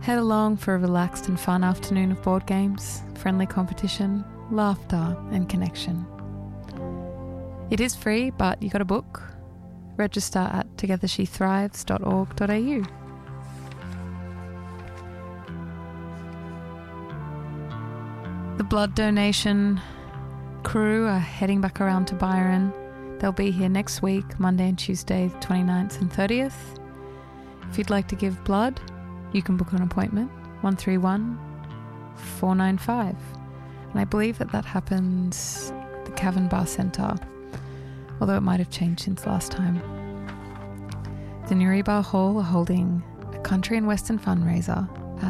Head along for a relaxed and fun afternoon of board games, friendly competition, laughter and connection. It is free, but you got to book. Register at togethershethrives.org.au. The blood donation crew are heading back around to Byron. They'll be here next week, Monday and Tuesday, 29th and 30th. If you'd like to give blood, you can book an appointment, 131 495. And I believe that happens at the Cavern Bar Centre, although it might have changed since last time. The Newry Hall are holding a country and western fundraiser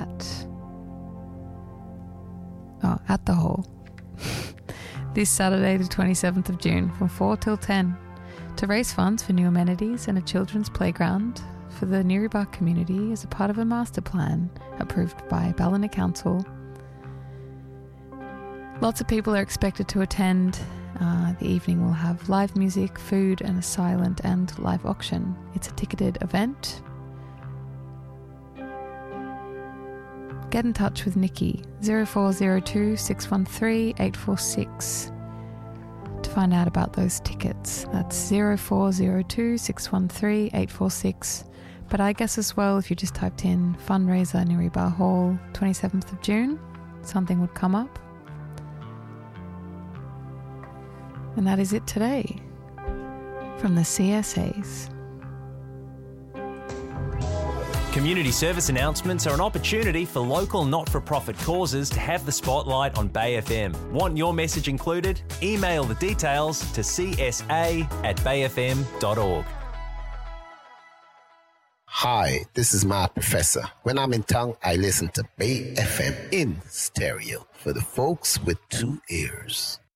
at the hall this Saturday the 27th of June from 4 till 10 to raise funds for new amenities and a children's playground for the Newry community as a part of a master plan approved by Ballina Council. Lots of people are expected to attend. The evening will have live music, food and a silent and live auction. It's a ticketed event. Get in touch with Nikki, 0402 613 846 to find out about those tickets. That's 0402 613 846. But I guess as well, if you just typed in fundraiser Newry Hall 27th of June, something would come up. And that is it today from the CSAs. Community service announcements are an opportunity for local not-for-profit causes to have the spotlight on Bay FM. Want your message included? Email the details to csa@bayfm.org. Hi, this is my professor. When I'm in town, I listen to Bay FM in stereo for the folks with 2 ears.